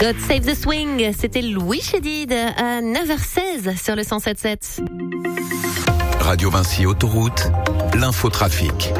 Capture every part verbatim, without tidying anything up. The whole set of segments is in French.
God Save the Swing, c'était Louis Chédid à neuf heures seize sur le cent sept sept. Radio Vinci Autoroute, l'infotrafic.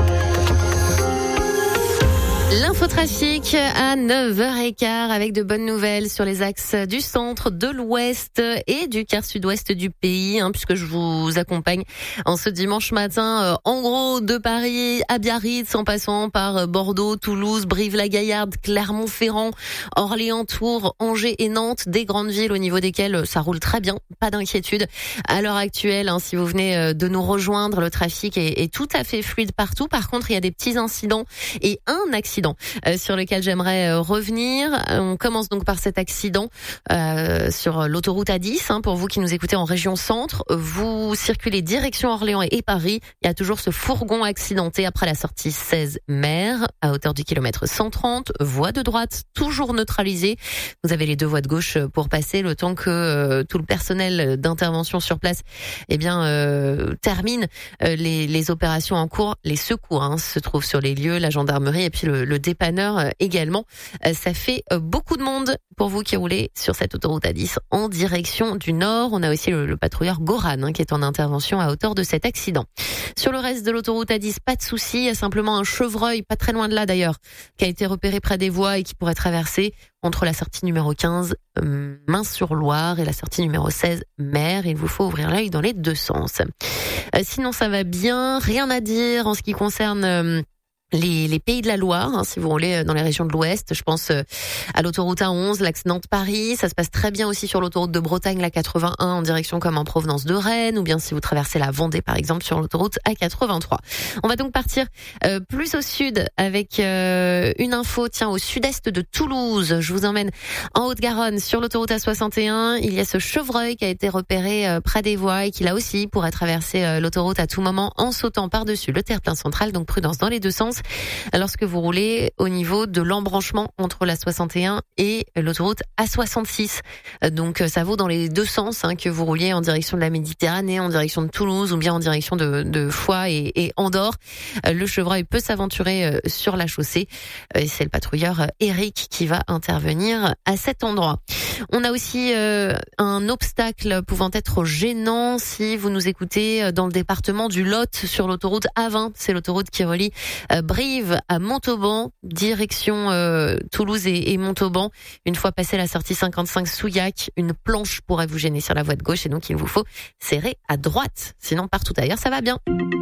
L'infotrafic à neuf heures quinze avec de bonnes nouvelles sur les axes du centre, de l'ouest et du quart sud-ouest du pays, hein, puisque je vous accompagne en ce dimanche matin, euh, en gros de Paris à Biarritz, en passant par Bordeaux, Toulouse, Brive-la-Gaillarde, Clermont-Ferrand, Orléans, Tours, Angers et Nantes, des grandes villes au niveau desquelles ça roule très bien, pas d'inquiétude. À l'heure actuelle, hein, si vous venez de nous rejoindre, le trafic est, est tout à fait fluide partout. Par contre, il y a des petits incidents et un accident Euh, sur lequel j'aimerais euh, revenir. On commence donc par cet accident euh, sur l'autoroute A dix. Hein, pour vous qui nous écoutez en région centre, vous circulez direction Orléans et Paris. Il y a toujours ce fourgon accidenté après la sortie seize Mer à hauteur du kilomètre cent trente. Voie de droite toujours neutralisée. Vous avez les deux voies de gauche pour passer le temps que euh, tout le personnel d'intervention sur place eh bien, euh, termine euh, les, les opérations en cours. Les secours hein, se trouvent sur les lieux, la gendarmerie et puis le le dépanneur également. Ça fait beaucoup de monde pour vous qui roulez sur cette autoroute A dix en direction du nord. On a aussi le, le patrouilleur Goran hein, qui est en intervention à hauteur de cet accident. Sur le reste de l'autoroute A dix, pas de souci. Il y a simplement un chevreuil, pas très loin de là d'ailleurs, qui a été repéré près des voies et qui pourrait traverser entre la sortie numéro quinze, euh, Main-sur-Loire, et la sortie numéro seize, Mer. Il vous faut ouvrir l'œil dans les deux sens. Euh, sinon, ça va bien. Rien à dire en ce qui concerne... Euh, Les, les pays de la Loire, hein, si vous roulez dans les régions de l'Ouest, je pense euh, à l'autoroute A onze, l'axe Nantes-Paris. Ça se passe très bien aussi sur l'autoroute de Bretagne, la quatre-vingt-un, en direction comme en provenance de Rennes, ou bien si vous traversez la Vendée, par exemple, sur l'autoroute A quatre-vingt-trois. On va donc partir euh, plus au sud avec euh, une info, tiens, au sud-est de Toulouse. Je vous emmène en Haute-Garonne, sur l'autoroute A soixante et un. Il y a ce chevreuil qui a été repéré euh, près des voies et qui, là aussi, pourrait traverser euh, l'autoroute à tout moment en sautant par-dessus le terre-plein central. Donc prudence dans les deux sens lorsque vous roulez au niveau de l'embranchement entre la soixante et un et l'autoroute A soixante-six. Donc ça vaut dans les deux sens, hein, que vous rouliez en direction de la Méditerranée, en direction de Toulouse ou bien en direction de, de Foix et, et Andorre. Le chevreuil peut s'aventurer sur la chaussée et c'est le patrouilleur Eric qui va intervenir à cet endroit. On a aussi euh, un obstacle pouvant être gênant si vous nous écoutez dans le département du Lot sur l'autoroute A vingt. C'est l'autoroute qui relie euh, Brive à Montauban, direction euh, Toulouse et, et Montauban. Une fois passé la sortie cinquante-cinq Souillac, une planche pourrait vous gêner sur la voie de gauche et donc il vous faut serrer à droite. Sinon, partout ailleurs, ça va bien.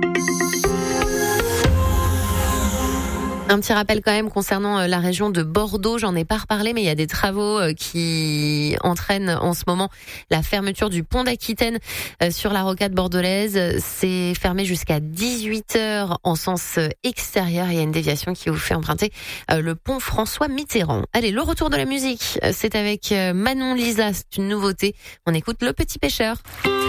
Un petit rappel quand même concernant la région de Bordeaux, j'en ai pas reparlé, mais il y a des travaux qui entraînent en ce moment la fermeture du pont d'Aquitaine sur la rocade bordelaise. C'est fermé jusqu'à dix-huit heures en sens extérieur. Il y a une déviation qui vous fait emprunter le pont François Mitterrand. Allez, le retour de la musique, c'est avec Manon Lisa, c'est une nouveauté. On écoute Le Petit Pêcheur.